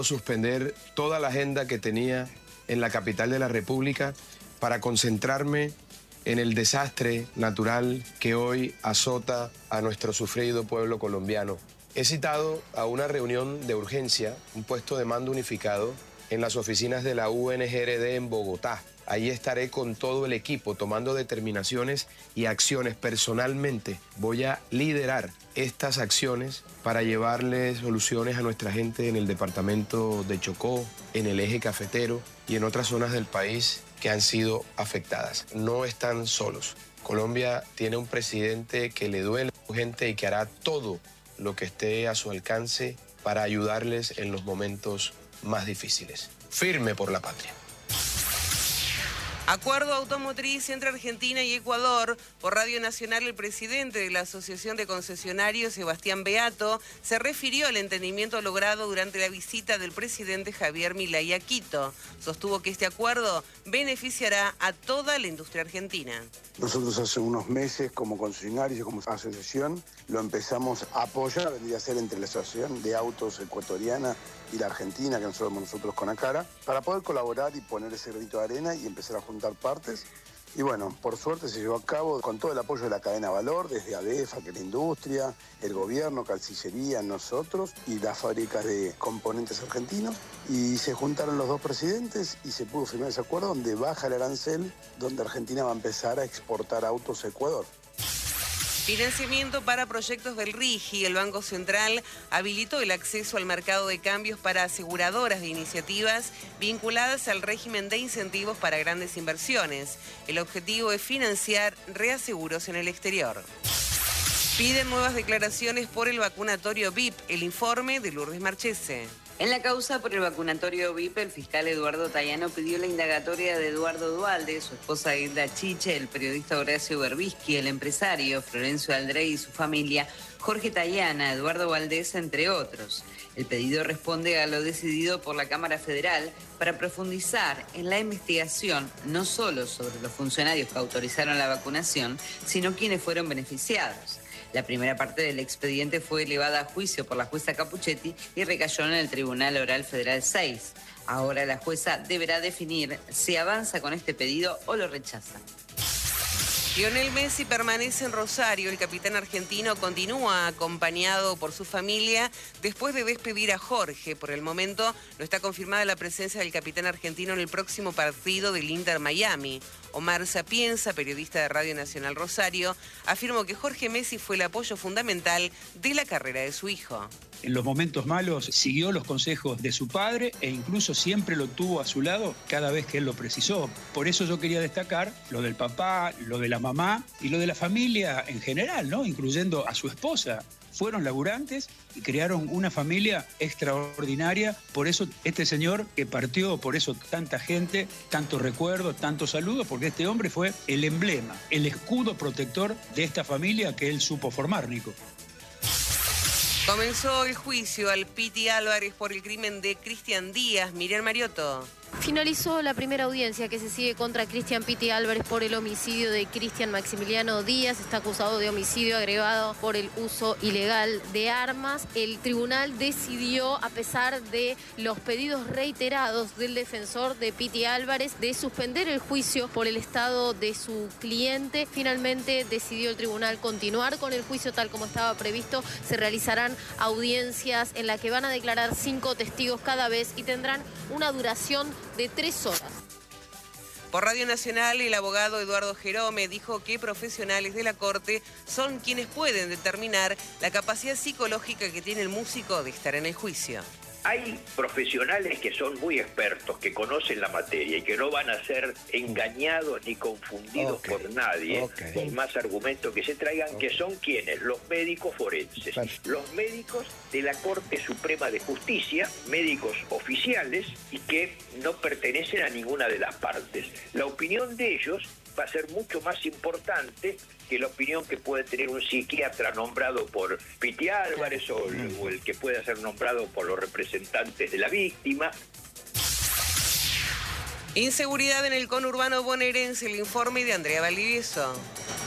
Suspender toda la agenda que tenía en la capital de la República para concentrarme en el desastre natural que hoy azota a nuestro sufrido pueblo colombiano. He citado a una reunión de urgencia, un puesto de mando unificado, en las oficinas de la UNGRD en Bogotá. Allí estaré con todo el equipo tomando determinaciones y acciones. Personalmente voy a liderar estas acciones para llevarle soluciones a nuestra gente en el departamento de Chocó, en el eje cafetero y en otras zonas del país que han sido afectadas. No están solos. Colombia tiene un presidente que le duele a su gente y que hará todo lo que esté a su alcance para ayudarles en los momentos más difíciles. Firme por la patria. Acuerdo automotriz entre Argentina y Ecuador. Por Radio Nacional, el presidente de la Asociación de Concesionarios, Sebastián Beato, se refirió al entendimiento logrado durante la visita del presidente Javier Milei a Quito. Sostuvo que este acuerdo beneficiará a toda la industria argentina. Nosotros hace unos meses, como concesionarios y como asociación, lo empezamos a apoyar, vendría a ser entre la Asociación de Autos Ecuatoriana y la Argentina, que nosotros con ACARA, para poder colaborar y poner ese granito de arena y empezar a juntar partes. Y bueno, por suerte se llevó a cabo con todo el apoyo de la cadena Valor, desde ADEFA, que es la industria, el gobierno, Cancillería, nosotros y las fábricas de componentes argentinos. Y se juntaron los dos presidentes y se pudo firmar ese acuerdo donde baja el arancel, donde Argentina va a empezar a exportar autos a Ecuador. Financiamiento para proyectos del RIGI. El Banco Central habilitó el acceso al mercado de cambios para aseguradoras de iniciativas vinculadas al régimen de incentivos para grandes inversiones. El objetivo es financiar reaseguros en el exterior. Piden nuevas declaraciones por el vacunatorio VIP. El informe de Lourdes Marchese. En la causa por el vacunatorio VIP, el fiscal Eduardo Tayano pidió la indagatoria de Eduardo Duhalde, su esposa Hilda Chiche, el periodista Horacio Berbisky, el empresario Florencio Aldrey y su familia, Jorge Tayana, Eduardo Valdés, entre otros. El pedido responde a lo decidido por la Cámara Federal para profundizar en la investigación no solo sobre los funcionarios que autorizaron la vacunación, sino quienes fueron beneficiados. La primera parte del expediente fue elevada a juicio por la jueza Capuchetti y recayó en el Tribunal Oral Federal 6. Ahora la jueza deberá definir si avanza con este pedido o lo rechaza. Lionel Messi permanece en Rosario. El capitán argentino continúa acompañado por su familia después de despedir a Jorge. Por el momento no está confirmada la presencia del capitán argentino en el próximo partido del Inter Miami. Omar Sapienza, periodista de Radio Nacional Rosario, afirmó que Jorge Messi fue el apoyo fundamental de la carrera de su hijo. En los momentos malos siguió los consejos de su padre e incluso siempre lo tuvo a su lado cada vez que él lo precisó. Por eso yo quería destacar lo del papá, lo de la mamá y lo de la familia en general, ¿no? Incluyendo a su esposa. Fueron laburantes y crearon una familia extraordinaria. Por eso este señor que partió, por eso tanta gente, tanto recuerdo, tanto saludo, porque este hombre fue el emblema, el escudo protector de esta familia que él supo formar, Nico. Comenzó el juicio al Piti Álvarez por el crimen de Cristian Díaz. Miriam Mariotto. Finalizó la primera audiencia que se sigue contra Cristian Piti Álvarez por el homicidio de Cristian Maximiliano Díaz. Está acusado de homicidio agravado por el uso ilegal de armas. El tribunal decidió, a pesar de los pedidos reiterados del defensor de Piti Álvarez, de suspender el juicio por el estado de su cliente. Finalmente decidió el tribunal continuar con el juicio tal como estaba previsto. Se realizarán audiencias en las que van a declarar 5 testigos cada vez y tendrán una duración de 3 horas. Por Radio Nacional, el abogado Eduardo Jerome dijo que profesionales de la Corte son quienes pueden determinar la capacidad psicológica que tiene el músico de estar en el juicio. Hay profesionales que son muy expertos, que conocen la materia y que no van a ser engañados ni confundidos por nadie, por más argumentos que se traigan, que son quienes, los médicos forenses, los médicos de la Corte Suprema de Justicia, médicos oficiales y que no pertenecen a ninguna de las partes. La opinión de ellos va a ser mucho más importante que la opinión que puede tener un psiquiatra nombrado por Piti Álvarez o el que pueda ser nombrado por los representantes de la víctima. Inseguridad en el conurbano bonaerense, el informe de Andrea Valdivieso.